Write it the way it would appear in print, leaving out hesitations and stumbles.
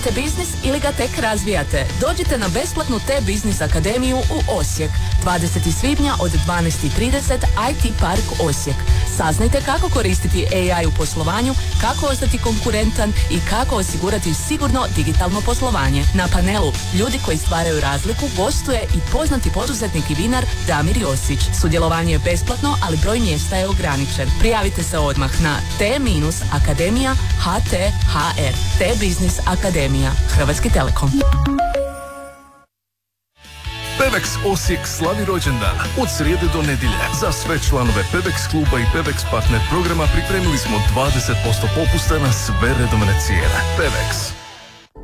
Imate biznis ili ga tek razvijate? Dođite na besplatnu T-Biznis Akademiju u Osijek. 20. svibnja od 12:30 IT Park Osijek. Saznajte kako koristiti AI u poslovanju, kako ostati konkurentan i kako osigurati sigurno digitalno poslovanje. Na panelu ljudi koji stvaraju razliku gostuje i poznati poduzetnik i vinar Damir Josić. Sudjelovanje je besplatno, ali broj mjesta je ograničen. Prijavite se odmah na T-Akademija.ht.hr. T-Biznis Akademija. Hrvatski Telekom. Pevex Osijek slavi rođendan od srijede do nedjelje. Za sve članove Pevex kluba i Pevex partner programa pripremili smo 20% popusta na sve redovne cijene. Pevex.